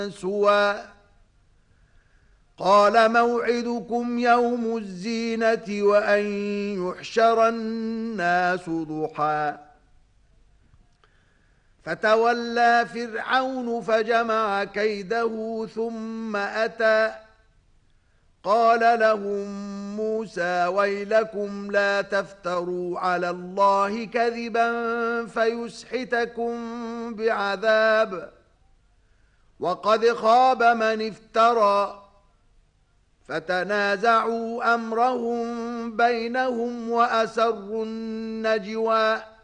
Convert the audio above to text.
سوى قال موعدكم يوم الزينة وأن يحشر الناس ضحى فتولى فرعون فجمع كيده ثم أتى قال لهم موسى ويلكم لا تفتروا على الله كذبا فيسحتكم بعذاب وقد خاب من افترى فتنازعوا أمرهم بينهم وأسروا النجوى